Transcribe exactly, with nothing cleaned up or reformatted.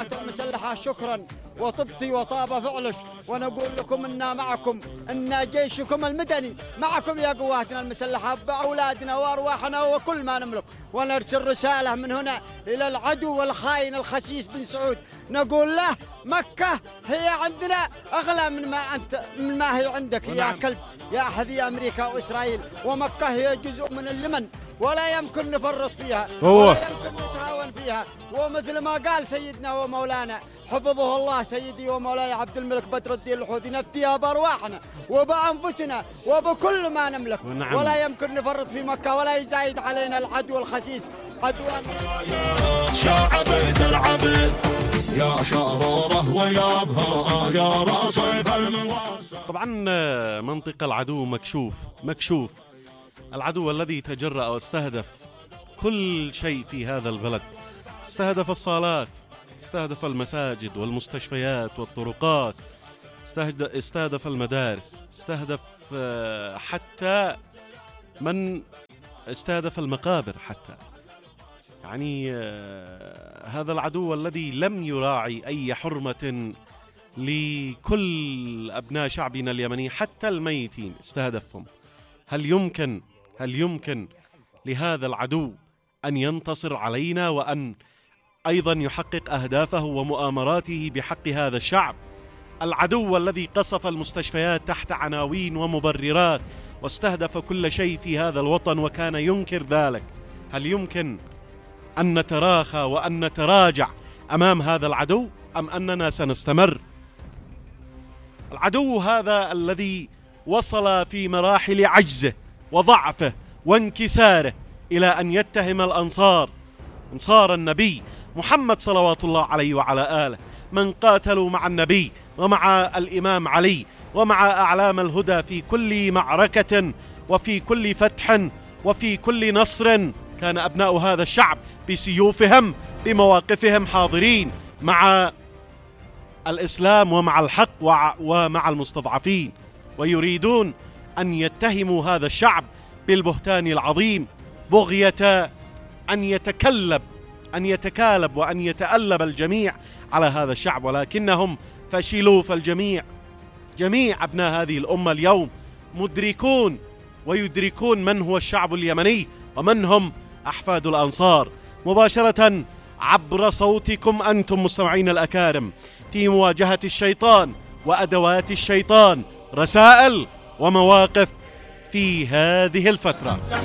القوات المسلحة شكرا وطبتي وطاب فعلش، ونقول لكم إنا معكم، إن جيشكم المدني معكم يا قواتنا المسلحة بأولادنا وأرواحنا وكل ما نملك. ونرسل رسالة من هنا إلى العدو والخاين الخسيس بن سعود، نقول له مكة هي عندنا أغلى من ما أنت من ما هي عندك يا كلب يا حذي أمريكا وإسرائيل، ومكة هي جزء من اليمن ولا يمكن نفرط فيها ولا يمكن نتهاون فيها. ومثل ما قال سيدنا ومولانا حفظه الله سيدي ومولاي عبد الملك بدر الدين الحوثي، نفديها بأرواحنا وبأنفسنا وبكل ما نملك، ونعم. ولا يمكن نفرط في مكة ولا يزايد علينا العدو الخسيس عدو شعب العبد يا شراره ويا بها يا رصيف المواسع. طبعا منطق العدو مكشوف مكشوف العدو الذي تجرأ واستهدف كل شيء في هذا البلد، استهدف الصالات، استهدف المساجد والمستشفيات والطرقات، استهدف المدارس، استهدف حتى من استهدف المقابر حتى. يعني هذا العدو الذي لم يراعي أي حرمة لكل أبناء شعبنا اليمني حتى الميتين استهدفهم. هل يمكن هل يمكن لهذا العدو أن ينتصر علينا وأن أيضا يحقق أهدافه ومؤامراته بحق هذا الشعب؟ العدو الذي قصف المستشفيات تحت عناوين ومبررات واستهدف كل شيء في هذا الوطن وكان ينكر ذلك، هل يمكن أن نتراخى وأن نتراجع أمام هذا العدو أم أننا سنستمر؟ العدو هذا الذي وصل في مراحل عجزه وضعفه وانكساره إلى أن يتهم الأنصار أنصار النبي محمد صلوات الله عليه وعلى آله، من قاتلوا مع النبي ومع الإمام علي ومع أعلام الهدى في كل معركة وفي كل فتح وفي كل نصر، كان أبناء هذا الشعب بسيوفهم بمواقفهم حاضرين مع الإسلام ومع الحق ومع المستضعفين، ويريدون أن يتهموا هذا الشعب بالبهتان العظيم بغية أن يتكلب أن يتكالب وأن يتألب الجميع على هذا الشعب، ولكنهم فشلوا. فالجميع جميع أبناء هذه الأمة اليوم مدركون ويدركون من هو الشعب اليمني ومن هم أحفاد الأنصار. مباشرة عبر صوتكم أنتم مستمعين الأكارم في مواجهة الشيطان وأدوات الشيطان، رسائل ومواقف في هذه الفترة.